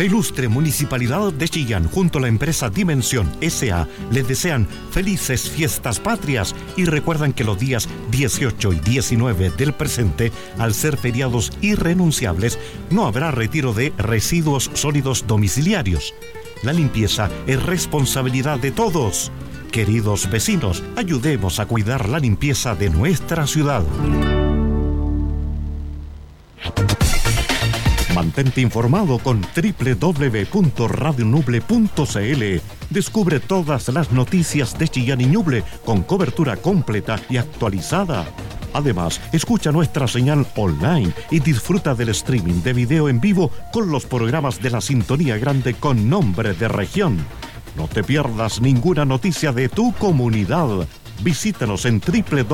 La ilustre Municipalidad de Chillán junto a la empresa Dimensión S.A. les desean felices fiestas patrias y recuerdan que los días 18 y 19 del presente, al ser feriados irrenunciables, no habrá retiro de residuos sólidos domiciliarios. La limpieza es responsabilidad de todos. Queridos vecinos, ayudemos a cuidar la limpieza de nuestra ciudad. Mantente informado con www.radionuble.cl. Descubre todas las noticias de Chillán y Ñuble con cobertura completa y actualizada. Además, escucha nuestra señal online y disfruta del streaming de video en vivo con los programas de la Sintonía Grande con nombre de región. No te pierdas ninguna noticia de tu comunidad. Visítanos en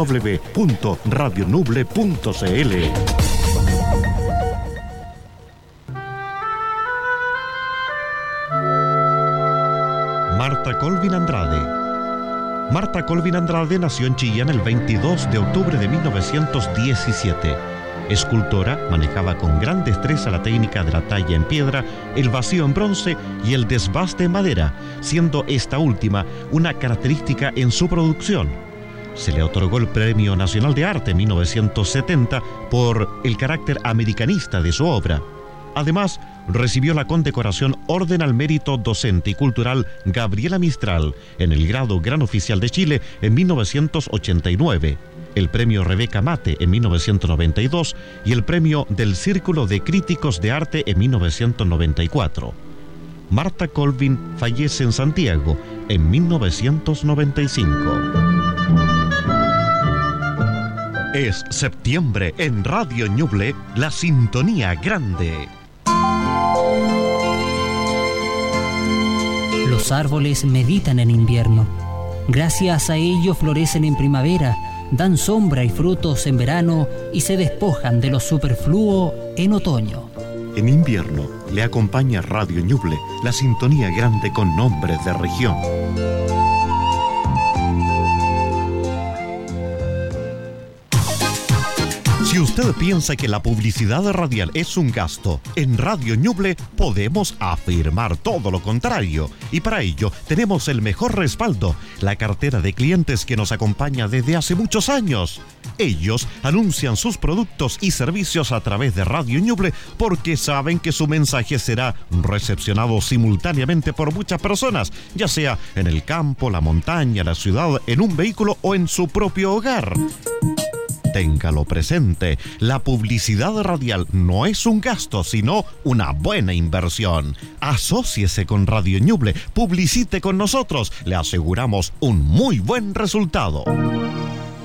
www.radionuble.cl. Marta Colvin Andrade. Marta Colvin Andrade nació en Chillán el 22 de octubre de 1917. Escultora, manejaba con gran destreza la técnica de la talla en piedra, el vacío en bronce y el desbaste en madera, siendo esta última una característica en su producción. Se le otorgó el Premio Nacional de Arte en 1970 por el carácter americanista de su obra. Además, recibió la condecoración Orden al Mérito Docente y Cultural Gabriela Mistral en el grado Gran Oficial de Chile en 1989, el Premio Rebeca Mate en 1992 y el Premio del Círculo de Críticos de Arte en 1994. Marta Colvin fallece en Santiago en 1995. Es septiembre en Radio Ñuble, la Sintonía Grande. Los árboles meditan en invierno. Gracias a ello florecen en primavera, dan sombra y frutos en verano y se despojan de lo superfluo en otoño. En invierno le acompaña Radio Ñuble, la Sintonía Grande con nombre de región. Si usted piensa que la publicidad radial es un gasto, en Radio Ñuble podemos afirmar todo lo contrario. Y para ello tenemos el mejor respaldo, la cartera de clientes que nos acompaña desde hace muchos años. Ellos anuncian sus productos y servicios a través de Radio Ñuble porque saben que su mensaje será recepcionado simultáneamente por muchas personas, ya sea en el campo, la montaña, la ciudad, en un vehículo o en su propio hogar. Téngalo presente, la publicidad radial no es un gasto, sino una buena inversión. Asóciese con Radio Ñuble, publicite con nosotros, le aseguramos un muy buen resultado.